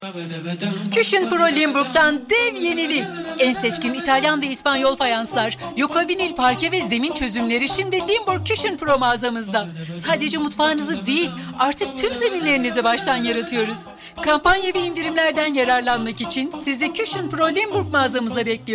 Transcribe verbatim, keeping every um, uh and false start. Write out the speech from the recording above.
Cushion Pro Limburg'dan dev yenilik. En seçkin İtalyan ve İspanyol fayanslar, yoka vinil parke ve zemin çözümleri şimdi Limburg Cushion Pro mağazamızda. Sadece mutfağınızı değil, artık tüm zeminlerinizi baştan yaratıyoruz. Kampanya ve indirimlerden yararlanmak için sizi Cushion Pro Limburg mağazamıza bekliyoruz.